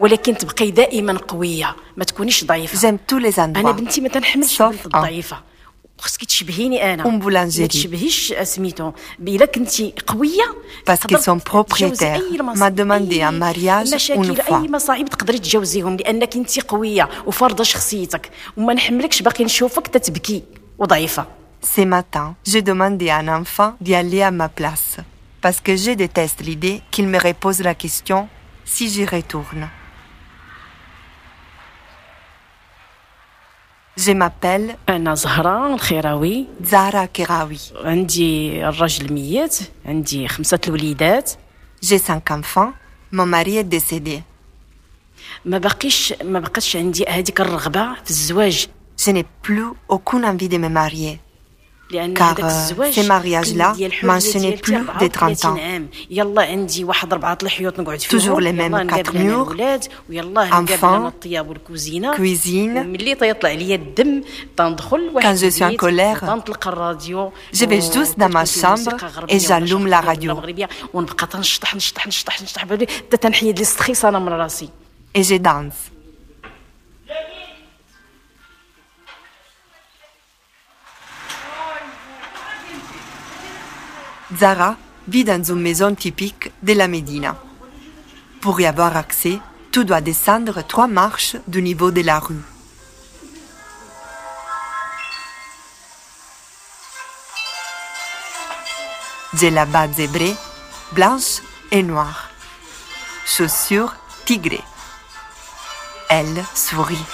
ولكن تبقي دائما قويه ما تكونيش ضعيفه. J'aime tous les انا endroits. بنتي ما تنحملش Sauf البنت الضعيفه، خصك تشبهيني انا. Une boulangerie. ما تشبهيش سميتو الا كنتي قويه. Parce que son propriétaire m'a demandé en mariage une fois. اي مصاعب تقدري تجاوزيهم لانك انت قويه وفارضه شخصيتك، وما نحملكش باقي نشوفك تتبكي وضعيفه. Ce matin, j'ai demandé à un enfant d'y aller à ma place, parce que je déteste l'idée qu'il me repose la question si j'y retourne. Je m'appelle انا زهره الخيراوي، Zahra Keraoui. عندي الراجل ميت، عندي 5 الوليدات. J'ai 5 enfants. Mon mari est décédé. ما بقاش عندي هذيك الرغبه في الزواج. Je n'ai plus aucune envie de me marier. لأن Car هذاك الزواج ces mariages-là m'enchaînaient plus de 30 ans. يلا عندي واحد 4 الحيوط نقعد فيهم. Toujours les mêmes 4 murs. ويلا نقابل الطياب والكوزينه. Cuisine. وملي تيطلع عليا الدم تندخل واحد. Quand je suis en colère, تنطلق الراديو. je vais juste dans ma chambre et j'allume la radio. ونبقى تنشطح حتى تنحيد لي ستريس انا من راسي. Et je danse. Zahra vit dans une maison typique de la Médina. Pour y avoir accès, tu dois descendre 3 marches du niveau de la rue. J'ai la bas zébrée, blanche et noire. Chaussures tigrées. Elle sourit.